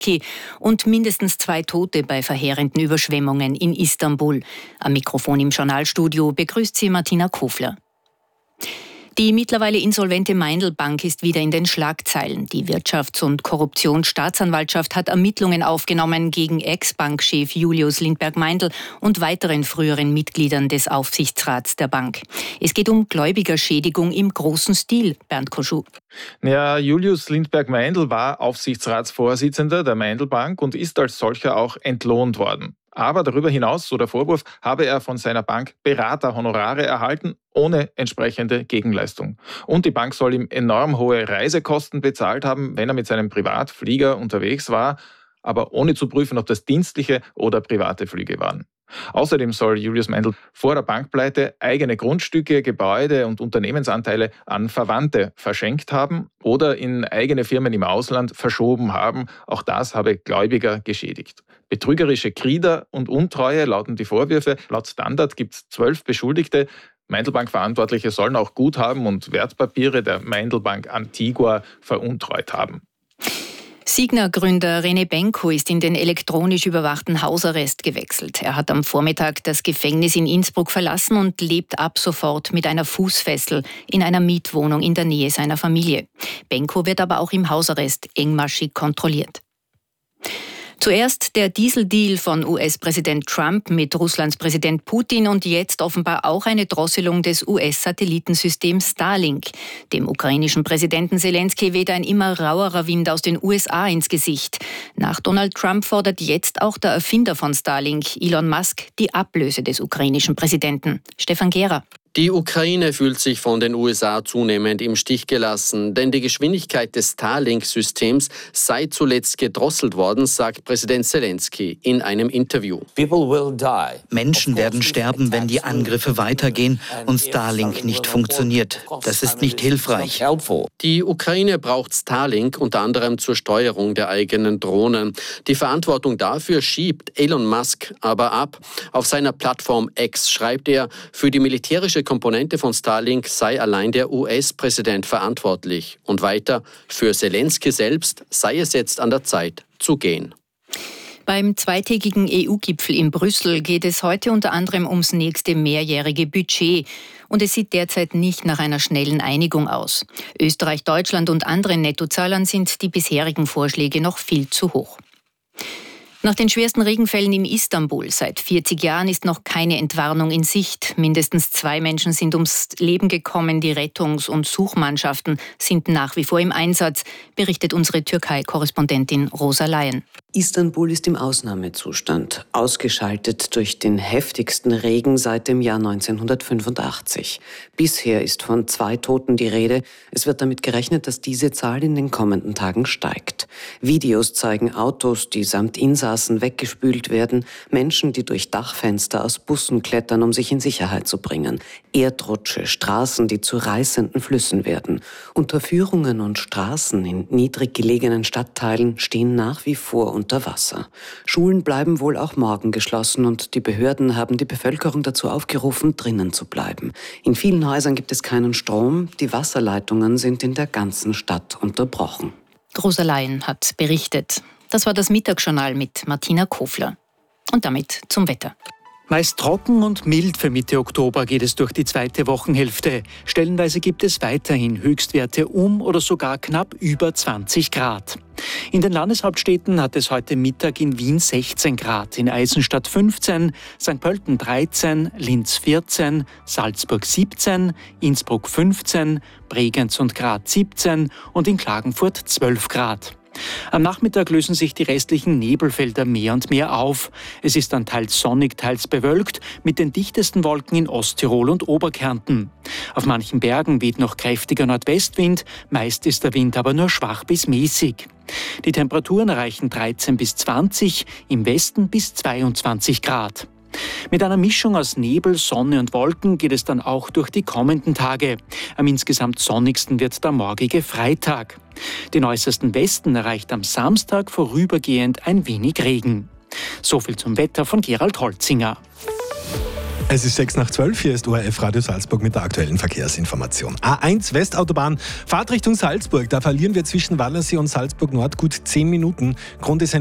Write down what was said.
Thessaloniki und mindestens 2 Tote bei verheerenden Überschwemmungen in Istanbul. Am Mikrofon im Journalstudio begrüßt sie Martina Kofler. Die mittlerweile insolvente Meindl-Bank ist wieder in den Schlagzeilen. Die Wirtschafts- und Korruptionsstaatsanwaltschaft hat Ermittlungen aufgenommen gegen Ex-Bankchef Julius Lindberg-Meindl und weiteren früheren Mitgliedern des Aufsichtsrats der Bank. Es geht um Gläubigerschädigung im großen Stil, Bernd Koschuh. Ja, Julius Lindberg-Meindl war Aufsichtsratsvorsitzender der Meindl-Bank und ist als solcher auch entlohnt worden. Aber darüber hinaus, so der Vorwurf, habe er von seiner Bank Beraterhonorare erhalten, ohne entsprechende Gegenleistung. Und die Bank soll ihm enorm hohe Reisekosten bezahlt haben, wenn er mit seinem Privatflieger unterwegs war, aber ohne zu prüfen, ob das dienstliche oder private Flüge waren. Außerdem soll Julius Meindl vor der Bankpleite eigene Grundstücke, Gebäude und Unternehmensanteile an Verwandte verschenkt haben oder in eigene Firmen im Ausland verschoben haben. Auch das habe Gläubiger geschädigt. Betrügerische Krieder und Untreue lauten die Vorwürfe. Laut Standard gibt es 12 Beschuldigte. Meindl-Bank-Verantwortliche sollen auch Guthaben und Wertpapiere der Meindl-Bank Antigua veruntreut haben. Signa-Gründer René Benko ist in den elektronisch überwachten Hausarrest gewechselt. Er hat am Vormittag das Gefängnis in Innsbruck verlassen und lebt ab sofort mit einer Fußfessel in einer Mietwohnung in der Nähe seiner Familie. Benko wird aber auch im Hausarrest engmaschig kontrolliert. Zuerst der Dieseldeal von US-Präsident Trump mit Russlands Präsident Putin und jetzt offenbar auch eine Drosselung des US-Satellitensystems Starlink. Dem ukrainischen Präsidenten Zelensky weht ein immer rauerer Wind aus den USA ins Gesicht. Nach Donald Trump fordert jetzt auch der Erfinder von Starlink, Elon Musk, die Ablöse des ukrainischen Präsidenten. Stefan Gehrer. Die Ukraine fühlt sich von den USA zunehmend im Stich gelassen, denn die Geschwindigkeit des Starlink-Systems sei zuletzt gedrosselt worden, sagt Präsident Zelensky in einem Interview. Menschen werden sterben, wenn die Angriffe weitergehen und Starlink nicht funktioniert. Das ist nicht hilfreich. Die Ukraine braucht Starlink unter anderem zur Steuerung der eigenen Drohnen. Die Verantwortung dafür schiebt Elon Musk aber ab. Auf seiner Plattform X schreibt er, für die militärische Komponente von Starlink sei allein der US-Präsident verantwortlich. Und weiter, für Zelensky selbst sei es jetzt an der Zeit zu gehen. Beim zweitägigen EU-Gipfel in Brüssel geht es heute unter anderem ums nächste mehrjährige Budget. Und es sieht derzeit nicht nach einer schnellen Einigung aus. Österreich, Deutschland und anderen Nettozahlern sind die bisherigen Vorschläge noch viel zu hoch. Nach den schwersten Regenfällen in Istanbul seit 40 Jahren ist noch keine Entwarnung in Sicht. Mindestens 2 Menschen sind ums Leben gekommen. Die Rettungs- und Suchmannschaften sind nach wie vor im Einsatz, berichtet unsere Türkei-Korrespondentin Rosa Laien. Istanbul ist im Ausnahmezustand, ausgeschaltet durch den heftigsten Regen seit dem Jahr 1985. Bisher ist von 2 Toten die Rede. Es wird damit gerechnet, dass diese Zahl in den kommenden Tagen steigt. Videos zeigen Autos, die samt Insassen weggespült werden, Menschen, die durch Dachfenster aus Bussen klettern, um sich in Sicherheit zu bringen, Erdrutsche, Straßen, die zu reißenden Flüssen werden. Unterführungen und Straßen in niedrig gelegenen Stadtteilen stehen nach wie vor unter Wasser. Schulen bleiben wohl auch morgen geschlossen und die Behörden haben die Bevölkerung dazu aufgerufen, drinnen zu bleiben. In vielen Häusern gibt es keinen Strom, die Wasserleitungen sind in der ganzen Stadt unterbrochen. Rosa Laien hat berichtet. Das war das Mittagsjournal mit Martina Kofler. Und damit zum Wetter. Meist trocken und mild für Mitte Oktober geht es durch die zweite Wochenhälfte. Stellenweise gibt es weiterhin Höchstwerte um oder sogar knapp über 20 Grad. In den Landeshauptstädten hat es heute Mittag in Wien 16 Grad, in Eisenstadt 15, St. Pölten 13, Linz 14, Salzburg 17, Innsbruck 15, Bregenz und Graz 17 und in Klagenfurt 12 Grad. Am Nachmittag lösen sich die restlichen Nebelfelder mehr und mehr auf. Es ist dann teils sonnig, teils bewölkt, mit den dichtesten Wolken in Osttirol und Oberkärnten. Auf manchen Bergen weht noch kräftiger Nordwestwind, meist ist der Wind aber nur schwach bis mäßig. Die Temperaturen erreichen 13 bis 20, im Westen bis 22 Grad. Mit einer Mischung aus Nebel, Sonne und Wolken geht es dann auch durch die kommenden Tage. Am insgesamt sonnigsten wird der morgige Freitag. Den äußersten Westen erreicht am Samstag vorübergehend ein wenig Regen. So viel zum Wetter von Gerald Holzinger. Es ist 6:12, hier ist ORF Radio Salzburg mit der aktuellen Verkehrsinformation. A1 Westautobahn, Fahrt Richtung Salzburg. Da verlieren wir zwischen Wallersee und Salzburg Nord gut 10 Minuten. Grund ist ein